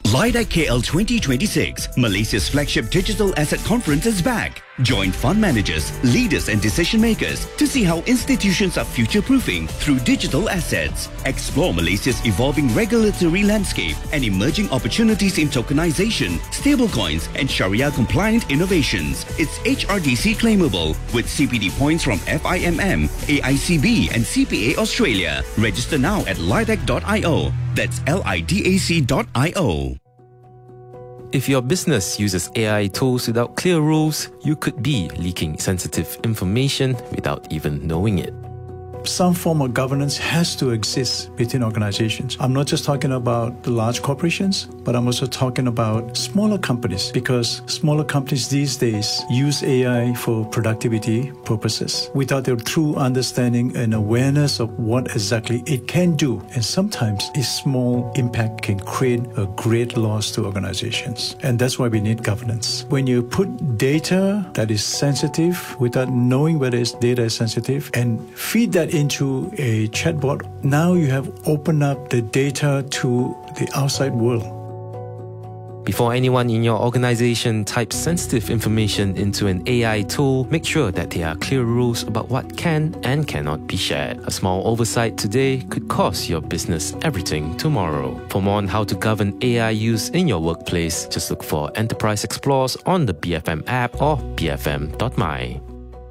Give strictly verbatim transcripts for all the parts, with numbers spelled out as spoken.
LIDAC K L twenty twenty-six, Malaysia's flagship digital asset conference is back. Join fund managers, leaders and decision makers to see how institutions are future-proofing through digital assets. Explore Malaysia's evolving regulatory landscape and emerging opportunities in tokenization, stablecoins and Sharia-compliant innovations. It's H R D C claimable with C P D points from F I M M, A I C B and C P A Australia. Register now at lidac dot i o. That's L I D A C dot I O. If your business uses A I tools without clear rules, you could be leaking sensitive information without even knowing it. Some form of governance has to exist between organizations. I'm not just talking about the large corporations, but I'm also talking about smaller companies, because smaller companies these days use A I for productivity purposes without their true understanding and awareness of what exactly it can do. And sometimes a small impact can create a great loss to organizations. And that's why we need governance. When you put data that is sensitive without knowing whether it's data is sensitive and feed that into a chatbot, now you have opened up the data to the outside world. Before anyone in your organization types sensitive information into an A I tool, make sure that there are clear rules about what can and cannot be shared. A small oversight today could cost your business everything tomorrow. For more on how to govern A I use in your workplace, just look for Enterprise Explorers on the B F M app or b f m dot m y.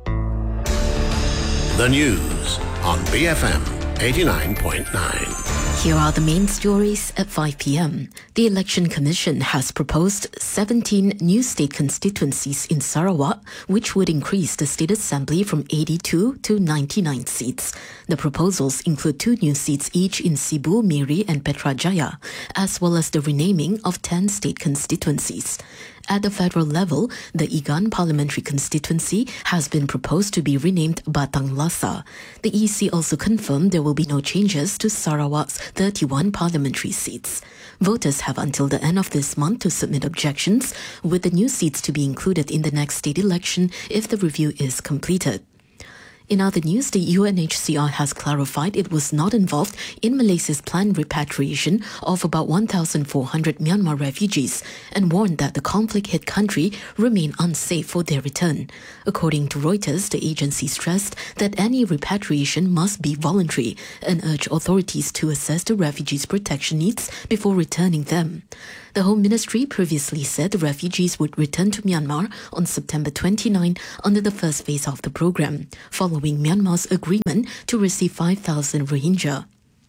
The news on B F M eighty-nine point nine. Here are the main stories at five p.m. The Election Commission has proposed seventeen new state constituencies in Sarawak, which would increase the state assembly from eighty-two to ninety-nine seats. The proposals include two new seats each in Sibu, Miri and Petrajaya, as well as the renaming of ten state constituencies. At the federal level, the Igan parliamentary constituency has been proposed to be renamed Batang Lasa. The E C also confirmed there will be no changes to Sarawak's thirty-one parliamentary seats. Voters have until the end of this month to submit objections, with the new seats to be included in the next state election if the review is completed. In other news, the U N H C R has clarified it was not involved in Malaysia's planned repatriation of about one thousand four hundred Myanmar refugees and warned that the conflict-hit country remained unsafe for their return. According to Reuters, the agency stressed that any repatriation must be voluntary and urged authorities to assess the refugees' protection needs before returning them. The Home Ministry previously said the refugees would return to Myanmar on September twenty-ninth under the first phase of the program, following Myanmar's agreement to receive five thousand Rohingya.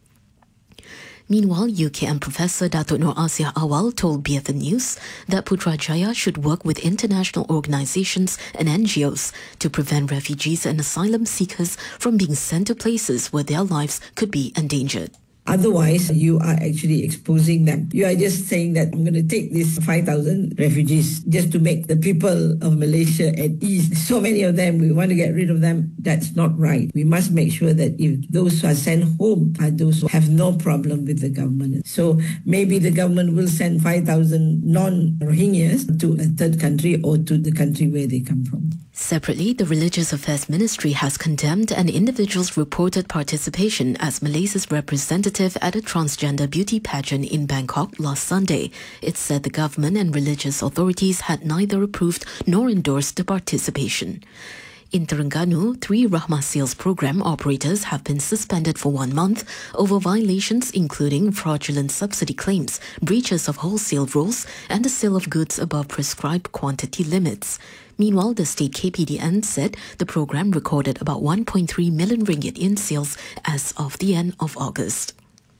Meanwhile, U K M Professor Datuk Noor Asia Awal told B F M News that Putrajaya should work with international organisations and N G Os to prevent refugees and asylum seekers from being sent to places where their lives could be endangered. Otherwise, you are actually exposing them. You are just saying that I'm going to take these five thousand refugees just to make the people of Malaysia at ease. So many of them, we want to get rid of them. That's not right. We must make sure that if those who are sent home are those who have no problem with the government. So maybe the government will send five thousand non-Rohingyas to a third country or to the country where they come from. Separately, the Religious Affairs Ministry has condemned an individual's reported participation as Malaysia's representative at a transgender beauty pageant in Bangkok last Sunday. It said the government and religious authorities had neither approved nor endorsed the participation. In Terengganu, three Rahmah Sales Program operators have been suspended for one month over violations including fraudulent subsidy claims, breaches of wholesale rules, and the sale of goods above prescribed quantity limits. Meanwhile, the state K P D N said the program recorded about one point three million ringgit in sales as of the end of August.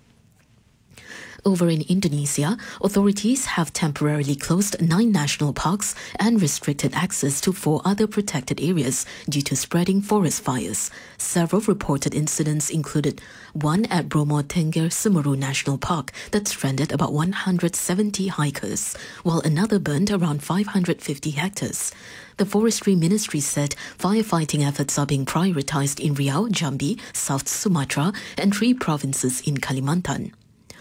Over in Indonesia, authorities have temporarily closed nine national parks and restricted access to four other protected areas due to spreading forest fires. Several reported incidents included one at Bromo Tengger Semeru National Park that stranded about one hundred seventy hikers, while another burned around five hundred fifty hectares. The Forestry Ministry said firefighting efforts are being prioritized in Riau, Jambi, South Sumatra, and three provinces in Kalimantan.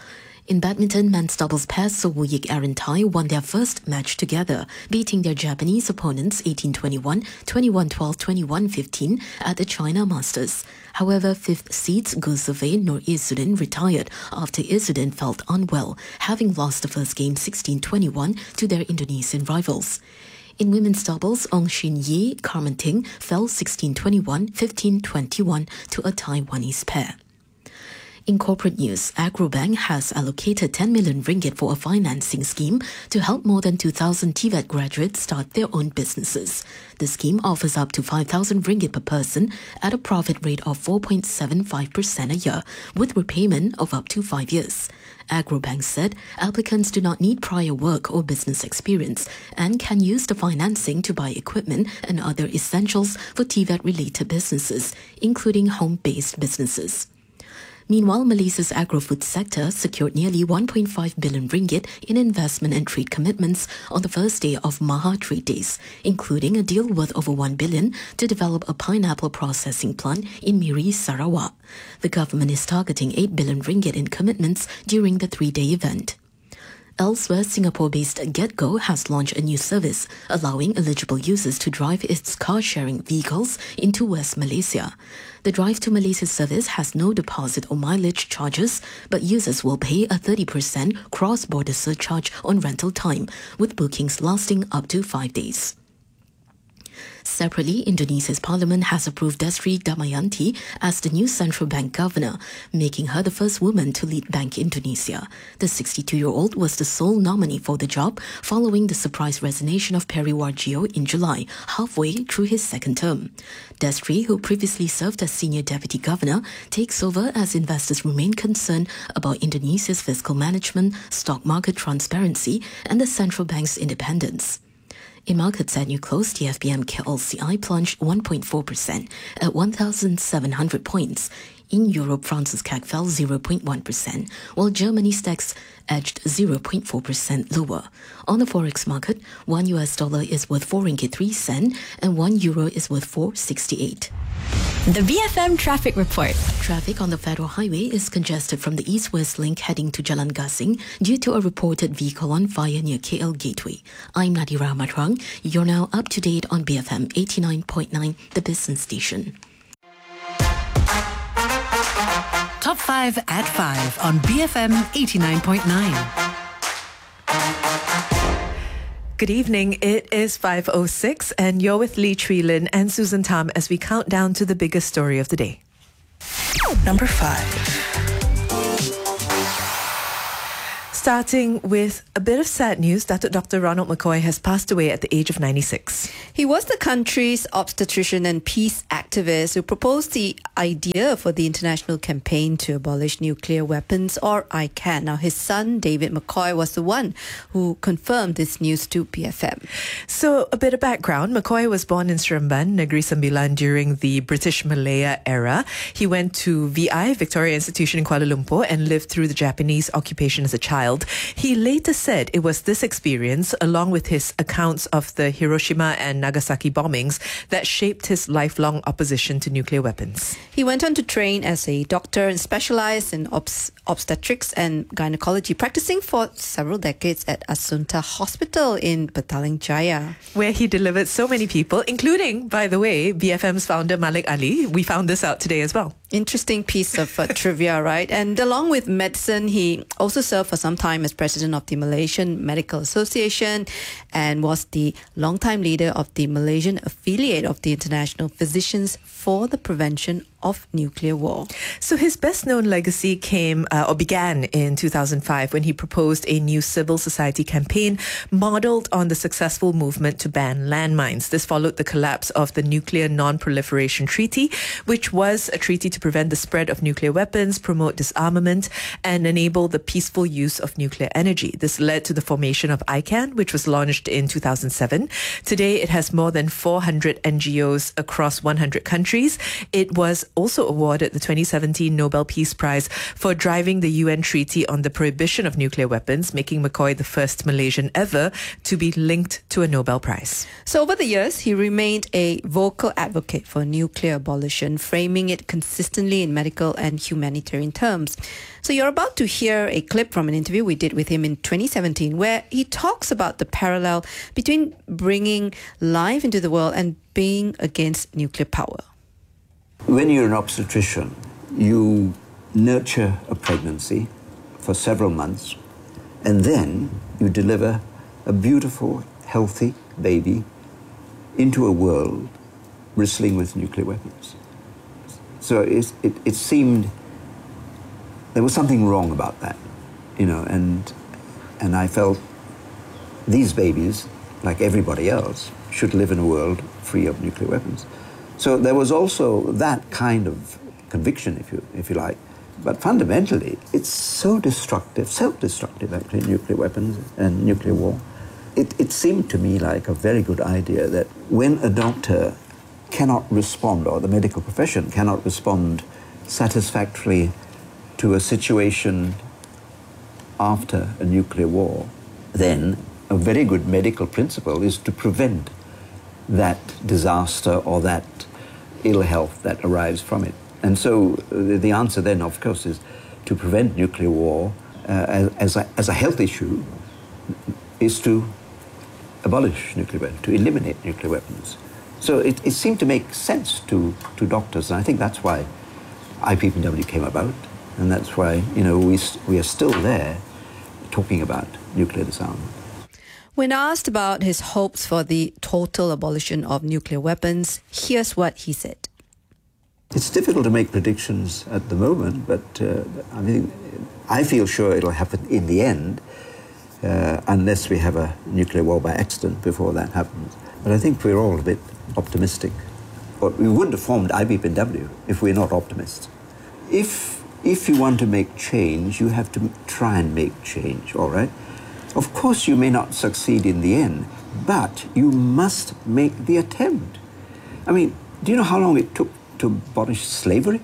In badminton, men's doubles pair So Woo-yik Aaron Tai won their first match together, beating their Japanese opponents eighteen twenty-one, twenty-one twelve, twenty-one fifteen at the China Masters. However, fifth seeds Go Seo-wei Noor Izzuddin retired after Izzuddin felt unwell, having lost the first game sixteen twenty-one to their Indonesian rivals. In women's doubles, Ong Shin Yi, Carmen Ting fell sixteen twenty-one, fifteen twenty-one to a Taiwanese pair. In corporate news, Agrobank has allocated ten million ringgit for a financing scheme to help more than two thousand T V E T graduates start their own businesses. The scheme offers up to five thousand ringgit per person at a profit rate of four point seven five percent a year, with repayment of up to five years. Agrobank said applicants do not need prior work or business experience and can use the financing to buy equipment and other essentials for T V E T-related businesses, including home-based businesses. Meanwhile, Malaysia's agro-food sector secured nearly one point five billion ringgit in investment and trade commitments on the first day of Maha Trade Days, including a deal worth over one billion to develop a pineapple processing plant in Miri, Sarawak. The government is targeting eight billion ringgit in commitments during the three-day event. Elsewhere, Singapore-based GetGo has launched a new service allowing eligible users to drive its car-sharing vehicles into West Malaysia. The Drive to Malaysia service has no deposit or mileage charges, but users will pay a thirty percent cross-border surcharge on rental time, with bookings lasting up to five days. Separately, Indonesia's parliament has approved Destri Damayanti as the new central bank governor, making her the first woman to lead Bank Indonesia. The sixty-two-year-old was the sole nominee for the job following the surprise resignation of Peri Warjio in July, halfway through his second term. Destri, who previously served as senior deputy governor, takes over as investors remain concerned about Indonesia's fiscal management, stock market transparency, and the central bank's independence. In markets at new close, the F B M K L C I plunged one point four percent at one thousand seven hundred points. In Europe, France's C A C fell zero point one percent, while Germany's DAX edged zero point four percent lower. On the forex market, one U S dollar is worth four ringgit three cents and one euro is worth four sixty-eight. The B F M Traffic Report. Traffic on the Federal Highway is congested from the east-west link heading to Jalan Gasing due to a reported vehicle on fire near K L Gateway. I'm Nadira Matrang. You're now up to date on B F M eighty-nine point nine, the business station. Top five at five on B F M eighty-nine point nine. Good evening. It is five oh six and you're with Lee Tree Lin and Susan Tam as we count down to the biggest story of the day. Number five. Starting with a bit of sad news, Datuk Doctor Ronald McCoy has passed away at the age of ninety-six. He was the country's obstetrician and peace activist who proposed the idea for the international campaign to abolish nuclear weapons, or I CAN. Now, his son, David McCoy, was the one who confirmed this news to B F M. So, a bit of background. McCoy was born in Seremban, Negeri Sembilan, during the British Malaya era. He went to V I, Victoria Institution in Kuala Lumpur, and lived through the Japanese occupation as a child. He later said it was this experience, along with his accounts of the Hiroshima and Nagasaki bombings, that shaped his lifelong opposition to nuclear weapons. He went on to train as a doctor and specialized in obs- obstetrics and gynecology, practicing for several decades at Asunta Hospital in Petaling Jaya, where he delivered so many people, including, by the way, B F M's founder Malik Ali. We found this out today as well. Interesting piece of uh, trivia, right? And along with medicine, he also served for some time as president of the Malaysian Medical Association and was the longtime leader of the Malaysian affiliate of the International Physicians for the Prevention of Nuclear War. So his best-known legacy came uh, or began in two thousand five when he proposed a new civil society campaign modelled on the successful movement to ban landmines. This followed the collapse of the Nuclear Non-Proliferation Treaty, which was a treaty to prevent the spread of nuclear weapons, promote disarmament, and enable the peaceful use of nuclear energy. This led to the formation of I CAN, which was launched in two thousand seven. Today, it has more than four hundred N G Os across one hundred countries. It was also awarded the twenty seventeen Nobel Peace Prize for driving the U N Treaty on the Prohibition of Nuclear Weapons, making McCoy the first Malaysian ever to be linked to a Nobel Prize. So over the years, he remained a vocal advocate for nuclear abolition, framing it consistently in medical and humanitarian terms. So you're about to hear a clip from an interview we did with him in twenty seventeen, where he talks about the parallel between bringing life into the world and being against nuclear power. When you're an obstetrician, you nurture a pregnancy for several months, and then you deliver a beautiful, healthy baby into a world bristling with nuclear weapons. So it, it, it seemed there was something wrong about that, you know, and and I felt these babies, like everybody else, should live in a world free of nuclear weapons. So there was also that kind of conviction, if you if you like. But fundamentally, it's so destructive, self-destructive, actually, nuclear weapons and nuclear war. It, it seemed to me like a very good idea that when a doctor cannot respond, or the medical profession cannot respond satisfactorily to a situation after a nuclear war, then a very good medical principle is to prevent that disaster or that ill health that arrives from it. And so uh, the answer then, of course, is to prevent nuclear war uh, as, as, a, as a health issue is to abolish nuclear weapons, to eliminate nuclear weapons. So it, it seemed to make sense to, to doctors, and I think that's why I P P W came about, and that's why, you know, we, we are still there talking about nuclear disarmament. When asked about his hopes for the total abolition of nuclear weapons, here's what he said. It's difficult to make predictions at the moment, but uh, I mean, I feel sure it'll happen in the end, uh, unless we have a nuclear war by accident before that happens. But I think we're all a bit optimistic. But we wouldn't have formed I P P W if we're not optimists. If, if you want to make change, you have to try and make change, all right? Of course, you may not succeed in the end, but you must make the attempt. I mean, do you know how long it took to abolish slavery?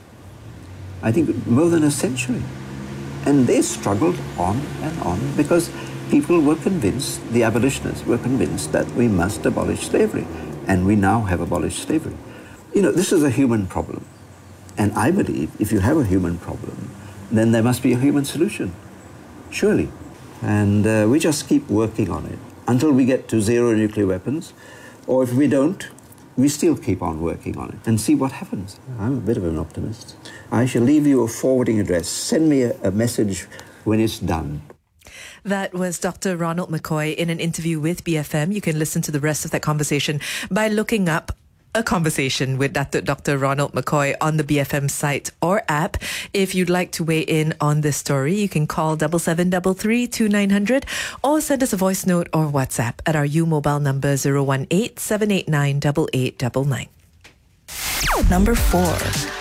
I think more than a century. And they struggled on and on because people were convinced, the abolitionists were convinced that we must abolish slavery. And we now have abolished slavery. You know, this is a human problem. And I believe if you have a human problem, then there must be a human solution, surely. And uh, we just keep working on it until we get to zero nuclear weapons. Or if we don't, we still keep on working on it and see what happens. I'm a bit of an optimist. I shall leave you a forwarding address. Send me a, a message when it's done. That was Doctor Ronald McCoy in an interview with B F M. You can listen to the rest of that conversation by looking up a conversation with Doctor Ronald McCoy on the B F M site or app. If you'd like to weigh in on this story, you can call seven seven three three, two nine zero zero or send us a voice note or WhatsApp at our U mobile number zero one eight, seven eight nine, eight eight nine nine. Number four.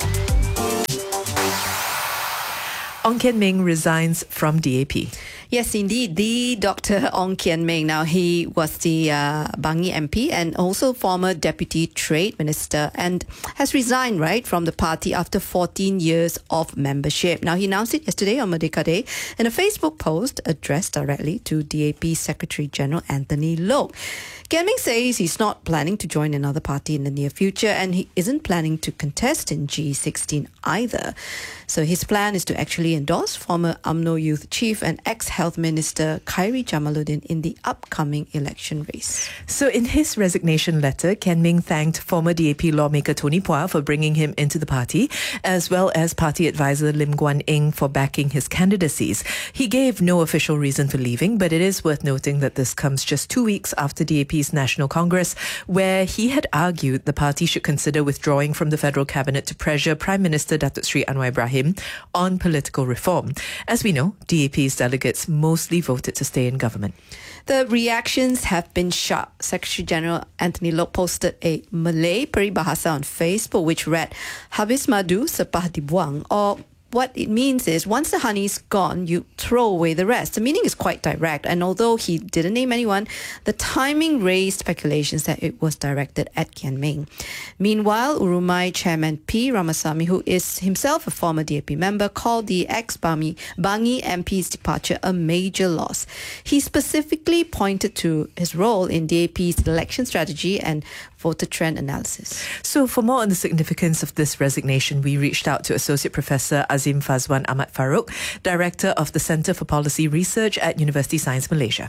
Ong Kian Ming resigns from D A P. Yes, indeed. The Doctor Ong Kian Ming. Now, he was the uh, Bangi M P and also former Deputy Trade Minister and has resigned, right, from the party after fourteen years of membership. Now, he announced it yesterday on Merdeka Day in a Facebook post addressed directly to D A P Secretary General Anthony Loke. Kian Ming says he's not planning to join another party in the near future and he isn't planning to contest in G sixteen either. So his plan is to actually endorse former U M N O Youth Chief and ex-Health Minister Khairi Jamaluddin in the upcoming election race. So in his resignation letter, Kian Ming thanked former D A P lawmaker Tony Phua for bringing him into the party, as well as party advisor Lim Guan Eng for backing his candidacies. He gave no official reason for leaving, but it is worth noting that this comes just two weeks after D A P's National Congress, where he had argued the party should consider withdrawing from the federal cabinet to pressure Prime Minister Datuk Sri Anwar Ibrahim on political reform. As we know, D A P's delegates mostly voted to stay in government. The reactions have been sharp. Secretary General Anthony Loke posted a Malay peribahasa on Facebook which read, "Habis madu sepah dibuang," or what it means is once the honey's gone, you throw away the rest. The meaning is quite direct, and although he didn't name anyone, the timing raised speculations that it was directed at Kian Meng. Meanwhile, Urumai chairman P. Ramasamy, who is himself a former D A P member, called the ex-Bangi Bangi M P's departure a major loss. He specifically pointed to his role in D A P's election strategy and voter trend analysis. So for more on the significance of this resignation, we reached out to Associate Professor Azim Fazwan Ahmad Farouk, Director of the Centre for Policy Research at University Science Malaysia.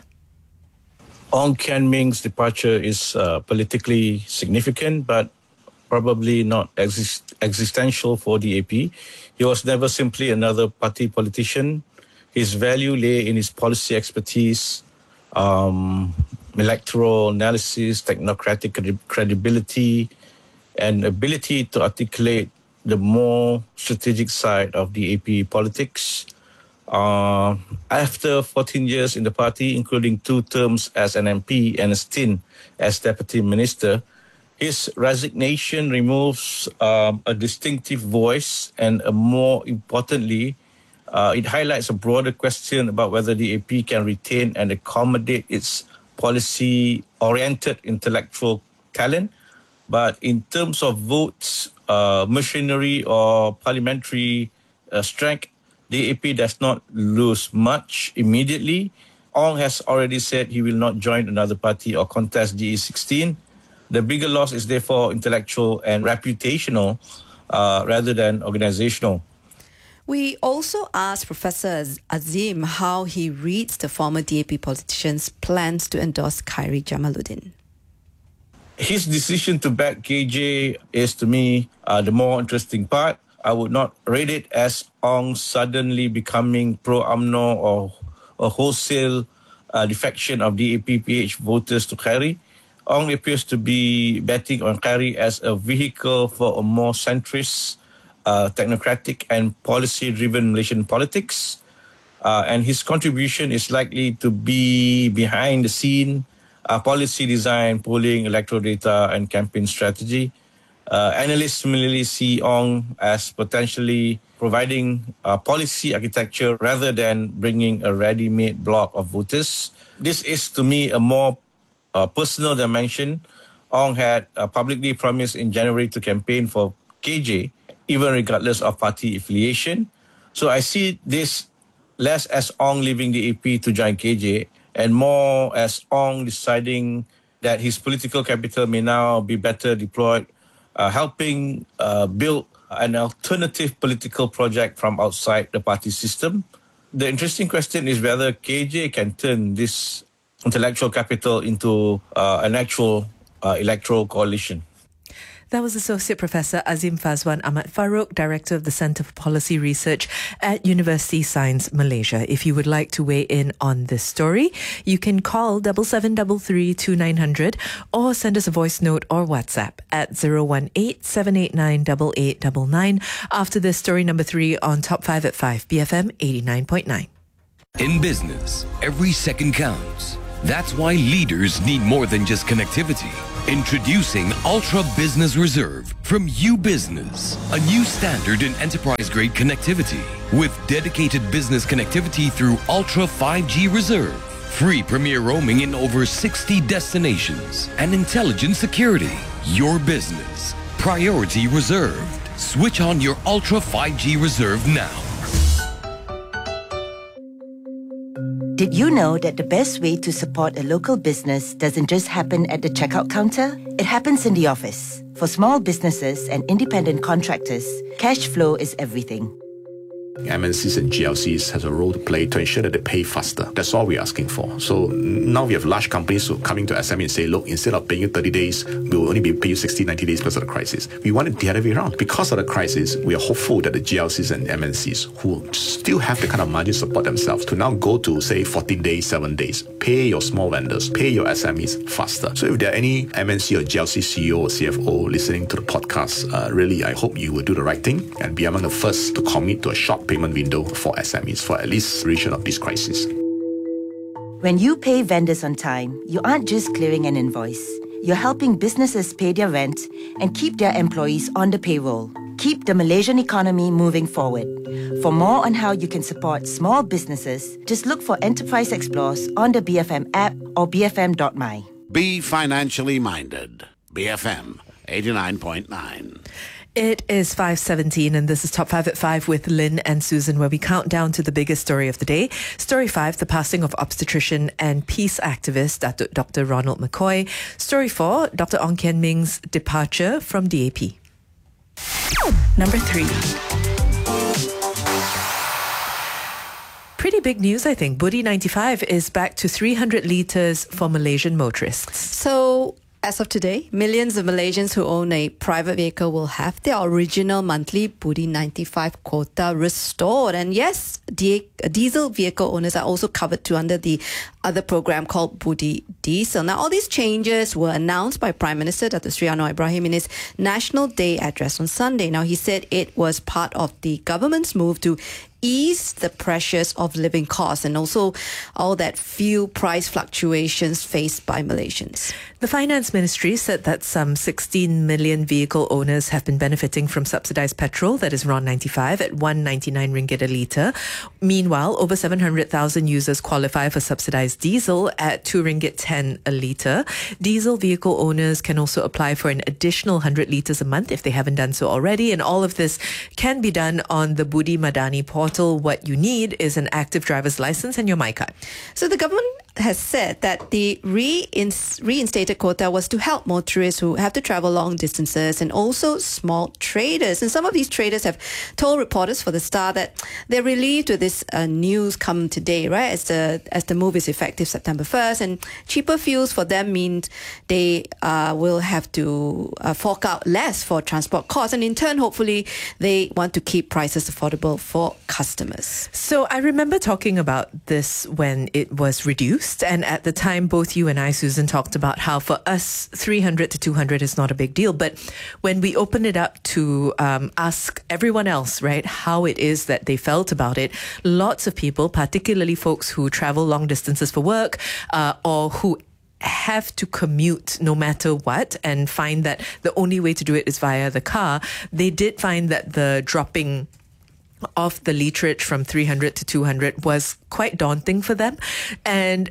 Ong Kian Meng's departure is uh, politically significant, but probably not exist- existential for D A P. He was never simply another party politician. His value lay in his policy expertise, um, electoral analysis, technocratic credi- credibility, and ability to articulate the more strategic side of D A P politics. Uh, after fourteen years in the party, including two terms as an M P and a stint as deputy minister, his resignation removes um, a distinctive voice, and uh, more importantly, uh, it highlights a broader question about whether the A P can retain and accommodate its policy-oriented intellectual talent. But in terms of votes, uh, machinery or parliamentary uh, strength, the A P does not lose much immediately. Ong has already said he will not join another party or contest G E sixteen. The bigger loss is therefore intellectual and reputational uh, rather than organizational. We also asked Professor Azim how he reads the former D A P politician's plans to endorse Khairi Jamaluddin. His decision to back K J is, to me, uh, the more interesting part. I would not rate it as Ong suddenly becoming pro-U M N O or a wholesale uh, defection of D A P P H voters to Khairi. Ong appears to be betting on Khairi as a vehicle for a more centrist, uh, technocratic and policy-driven Malaysian politics. Uh, and his contribution is likely to be behind the scene, uh, policy design, polling, electoral data, and campaign strategy. Uh, analysts similarly see Ong as potentially providing uh, policy architecture rather than bringing a ready-made block of voters. This is, to me, a more uh, personal dimension. Ong had uh, publicly promised in January to campaign for K J, even regardless of party affiliation. So I see this less as Ong leaving the A P to join K J and more as Ong deciding that his political capital may now be better deployed Uh, helping uh, build an alternative political project from outside the party system. The interesting question is whether K J can turn this intellectual capital into uh, an actual uh, electoral coalition. That was Associate Professor Azim Fazwan Ahmad Farouk, Director of the Centre for Policy Research at University Science Malaysia. If you would like to weigh in on this story, you can call seven seven three three two nine zero zero or send us a voice note or WhatsApp at zero one eight seven eight nine eight eight nine nine. After this, story number three on Top five at five, B F M eighty-nine point nine. In business, every second counts. That's why leaders need more than just connectivity. Introducing Ultra Business Reserve from U-Business, a new standard in enterprise-grade connectivity with dedicated business connectivity through Ultra five G Reserve, free premier roaming in over sixty destinations, and intelligent security. Your business, priority reserved. Switch on your Ultra five G Reserve now. Did you know that the best way to support a local business doesn't just happen at the checkout counter? It happens in the office. For small businesses and independent contractors, cash flow is everything. M N Cs and G L Cs has a role to play to ensure that they pay faster. That's all we're asking for. So now we have large companies who are coming to S M E and say, look, instead of paying you thirty days, we will only be paying you sixty, ninety days because of the crisis. We want it the other way around. Because of the crisis, we are hopeful that the G L Cs and M N Cs who still have the kind of margin support themselves to now go to, say, fourteen days, seven days. Pay your small vendors, pay your S M Es faster. So if there are any M N C or G L C C E O or C F O listening to the podcast, uh, really, I hope you will do the right thing and be among the first to commit to a short payment window for S M Es for at least duration of this crisis. When you pay vendors on time, you aren't just clearing an invoice. You're helping businesses pay their rent and keep their employees on the payroll. keep the Malaysian economy moving forward. For more on how you can support small businesses, just look for Enterprise Explores on the B F M app or b f m dot my. Be financially minded. B F M eighty-nine point nine. It is five seventeen and this is Top five at five with Lynn and Susan, where we count down to the biggest story of the day. Story five, the passing of obstetrician and peace activist Doctor Ronald McCoy. Story four, Doctor Ong Kian Ming's departure from D A P. Number three. Pretty big news, I think. Budi ninety-five is back to three hundred litres for Malaysian motorists. So, as of today, millions of Malaysians who own a private vehicle will have their original monthly Budi ninety-five quota restored. And yes, di- diesel vehicle owners are also covered too under the other program called Budi Diesel. Now, all these changes were announced by Prime Minister Datuk Seri Anwar Ibrahim in his National Day address on Sunday. Now, he said it was part of the government's move to ease the pressures of living costs and also all that fuel price fluctuations faced by Malaysians. The Finance Ministry said that some sixteen million vehicle owners have been benefiting from subsidised petrol, that is R O N ninety-five, at one hundred ninety-nine ringgit a litre. Meanwhile, over seven hundred thousand users qualify for subsidised diesel at two ringgit ten a litre. Diesel vehicle owners can also apply for an additional one hundred litres a month if they haven't done so already. And all of this can be done on the Budi Madani portal. What you need is an active driver's license and your MyCard. So the government has said that the reins- reinstated quota was to help motorists who have to travel long distances and also small traders. And some of these traders have told reporters for the Star that they're relieved with this uh, news come today, right? As the as the move is effective September first, and cheaper fuels for them means they uh, will have to uh, fork out less for transport costs, and in turn, hopefully, they want to keep prices affordable for customers. So I remember talking about this when it was reduced. And at the time, both you and I, Susan, talked about how for us, three hundred to two hundred is not a big deal. But when we opened it up to um, ask everyone else, right, how it is that they felt about it, lots of people, particularly folks who travel long distances for work uh, or who have to commute no matter what and find that the only way to do it is via the car, they did find that the dropping of the literage from three hundred to two hundred was quite daunting for them. And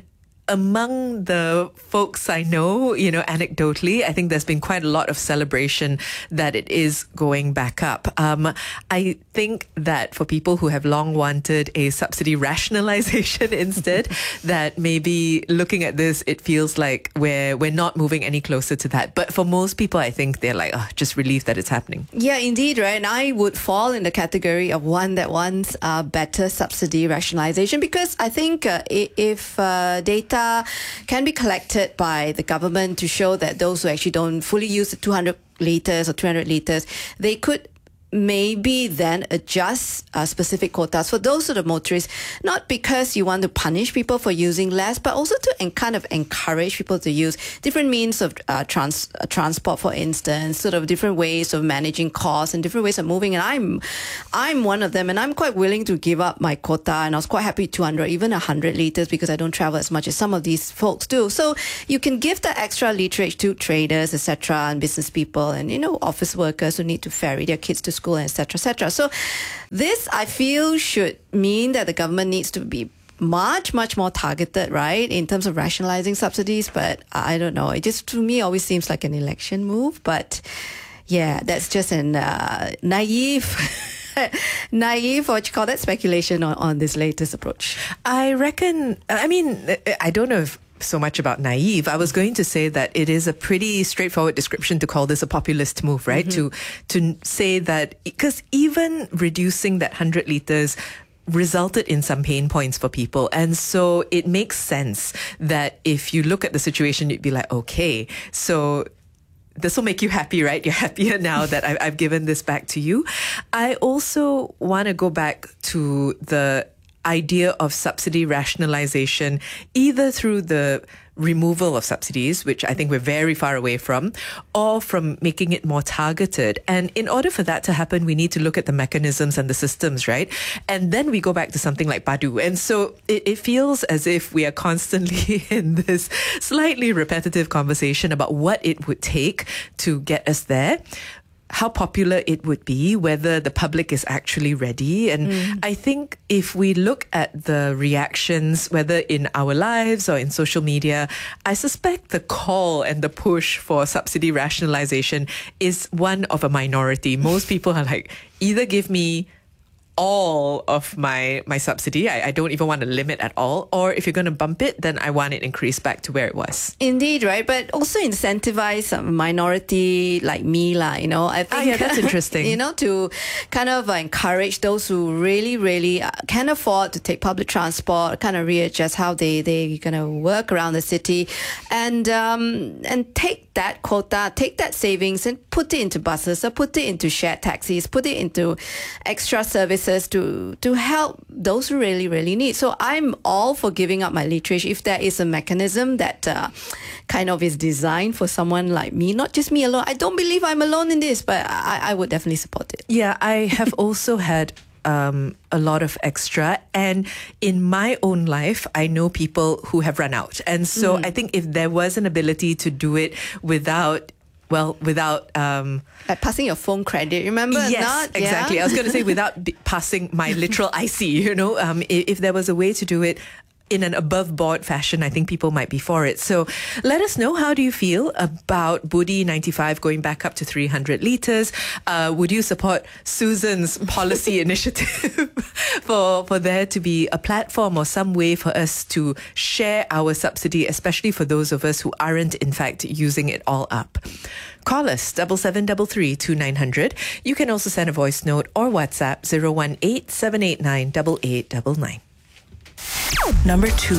among the folks I know, you know, anecdotally, I think there's been quite a lot of celebration that it is going back up. Um, I think that for people who have long wanted a subsidy rationalization instead, that maybe looking at this, it feels like we're we're not moving any closer to that. But for most people, I think they're like, oh, just relieved that it's happening. Yeah, indeed, right? And I would fall in the category of one that wants uh, better subsidy rationalization, because I think uh, if uh, data can be collected by the government to show that those who actually don't fully use the two hundred litres or three hundred litres, they could maybe then adjust uh, specific quotas for those sort of motorists, not because you want to punish people for using less, but also to en- kind of encourage people to use different means of uh, trans- uh, transport, for instance, sort of different ways of managing costs and different ways of moving. And I'm I'm one of them, and I'm quite willing to give up my quota, and I was quite happy two hundred, even one hundred litres, because I don't travel as much as some of these folks do. So you can give that extra literage to traders, et cetera, and business people, and, you know, office workers who need to ferry their kids to school, et cetera, et cetera. So this, I feel, should mean that the government needs to be much, much more targeted, right, in terms of rationalizing subsidies. But I don't know. It just, to me, always seems like an election move. But yeah, that's just an uh, naive... naive, or what you call that, speculation on, on this latest approach. I reckon, I mean, I don't know if so much about naive. I was going to say that it is a pretty straightforward description to call this a populist move, right? Mm-hmm. To to say that, because even reducing that one hundred litres resulted in some pain points for people. And so it makes sense that if you look at the situation, you'd be like, okay, so this will make you happy, right? You're happier now that I've, I've given this back to you. I also want to go back to the idea of subsidy rationalization, either through the removal of subsidies, which I think we're very far away from, or from making it more targeted. And in order for that to happen, we need to look at the mechanisms and the systems, right? And then we go back to something like Padu. And so it, it feels as if we are constantly in this slightly repetitive conversation about what it would take to get us there. how popular it would be, whether the public is actually ready. And mm. I think if we look at the reactions, whether in our lives or in social media, I suspect the call and the push for subsidy rationalization is one of a minority. Most people are like, either give me all of my my subsidy. I, I don't even want a limit at all. Or if you're going to bump it, then I want it increased back to where it was. Indeed, right? But also incentivize a minority like me, lah. You know, I think ah, yeah, that's interesting. You know, to kind of uh, encourage those who really, really uh, can afford to take public transport, kind of readjust how they they kind of work around the city, and um and take that quota, take that savings, and put it into buses, or put it into shared taxis, put it into extra services to to help those who really, really need. So I'm all for giving up my literage if there is a mechanism that uh, kind of is designed for someone like me, not just me alone. I don't believe I'm alone in this, but I, I would definitely support it. Yeah, I have also had um, a lot of extra, and in my own life, I know people who have run out. And so mm. I think if there was an ability to do it without Well, without... Um, like passing your phone credit, remember? Yes, Not, exactly. Yeah? I was going to say without b- passing my literal I C, you know, um, if, if there was a way to do it in an above-board fashion, I think people might be for it. So let us know, how do you feel about Budi ninety-five going back up to three hundred litres? Uh, would you support Susan's policy initiative for, for there to be a platform or some way for us to share our subsidy, especially for those of us who aren't, in fact, using it all up? Call us, double seven double three two nine hundred. You can also send a voice note or WhatsApp zero one eight seven eight nine eight eight nine nine. Number two.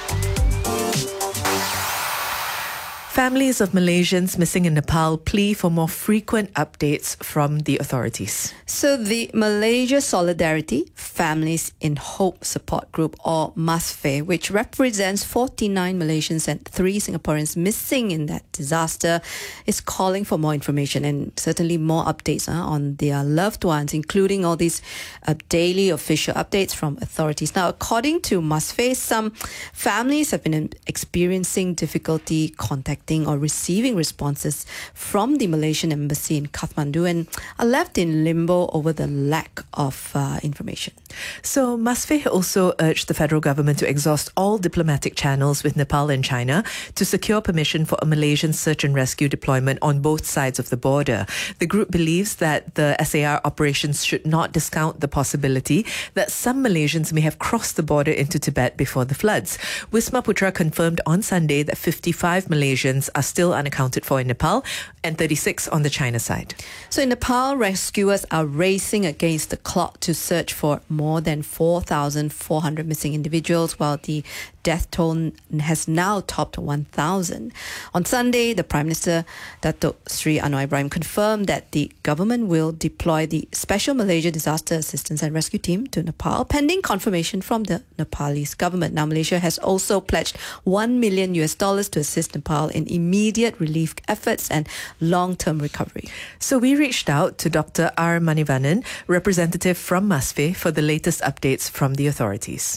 Families of Malaysians missing in Nepal plea for more frequent updates from the authorities. So the Malaysia Solidarity Families in Hope Support Group, or MASFE, which represents forty-nine Malaysians and three Singaporeans missing in that disaster, is calling for more information and certainly more updates uh, on their loved ones, including all these uh, daily official updates from authorities. Now, according to MASFE, some families have been experiencing difficulty contacting or receiving responses from the Malaysian embassy in Kathmandu and are left in limbo over the lack of uh, information. So MASFE also urged the federal government to exhaust all diplomatic channels with Nepal and China to secure permission for a Malaysian search and rescue deployment on both sides of the border. The group believes that the S A R operations should not discount the possibility that some Malaysians may have crossed the border into Tibet before the floods. Wisma Putra confirmed on Sunday that fifty-five Malaysians are still unaccounted for in Nepal and thirty-six on the China side. So in Nepal, rescuers are racing against the clock to search for more than four thousand four hundred missing individuals, while the death toll has now topped one thousand. On Sunday, the Prime Minister, Datuk Sri Anwar Ibrahim, confirmed that the government will deploy the Special Malaysia Disaster Assistance and Rescue Team to Nepal, pending confirmation from the Nepalese government. Now, Malaysia has also pledged one million US dollars to assist Nepal in immediate relief efforts and long-term recovery. So we reached out to Doctor R. Manivannan, representative from MASFE, for the latest updates from the authorities.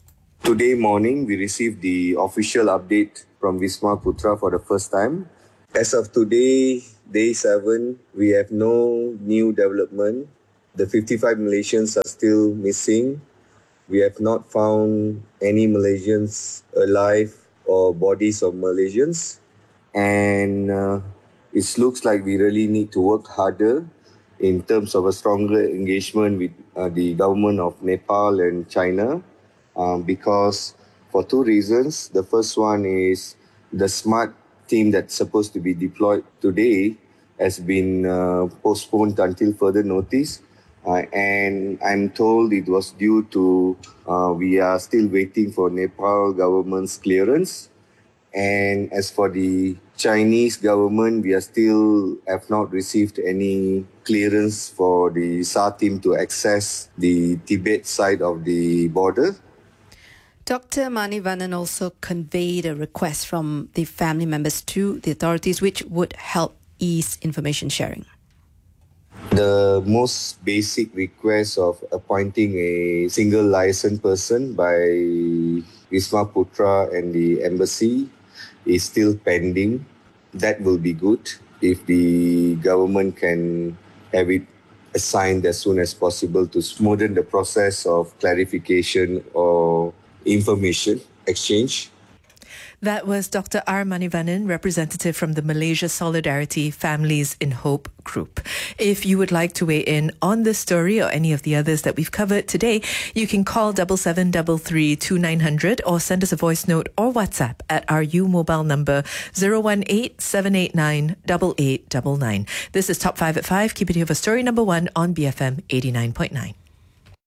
Today morning, we received the official update from Wisma Putra for the first time. As of today, day seven, we have no new development. The fifty-five Malaysians are still missing. We have not found any Malaysians alive or bodies of Malaysians. And uh, it looks like we really need to work harder in terms of a stronger engagement with uh, the government of Nepal and China. Um, because for two reasons. The first one is the SMART team that's supposed to be deployed today has been uh, postponed until further notice. Uh, and I'm told it was due to, uh, we are still waiting for Nepal government's clearance. And as for the Chinese government, we are still have not received any clearance for the S A R team to access the Tibet side of the border. Doctor Manivannan also conveyed a request from the family members to the authorities, which would help ease information sharing. The most basic request of appointing a single licensed person by Wisma Putra and the embassy is still pending. That will be good. if the government can have it assigned as soon as possible to smoothen the process of clarification or information exchange. That was Doctor R. Manivannan, representative from the Malaysia Solidarity Families in Hope group. If you would like to weigh in on this story or any of the others that we've covered today, you can call seven seven three three two nine zero zero or send us a voice note or WhatsApp at our U mobile number zero one eight seven eight nine eight eight nine nine. This is Top five at five. Keep it here for story number one on B F M eighty-nine point nine.